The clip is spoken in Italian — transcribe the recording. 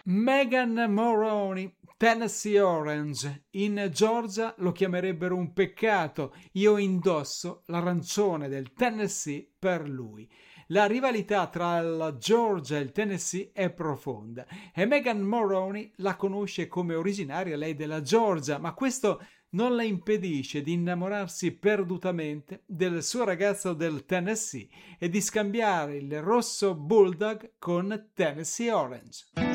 Megan Mulroney, Tennessee Orange. In Georgia lo chiamerebbero un peccato. Io indosso l'arancione del Tennessee per lui. La rivalità tra la Georgia e il Tennessee è profonda e Megan Mulroney la conosce come originaria lei della Georgia, ma questo non le impedisce di innamorarsi perdutamente del suo ragazzo del Tennessee e di scambiare il rosso Bulldog con Tennessee Orange.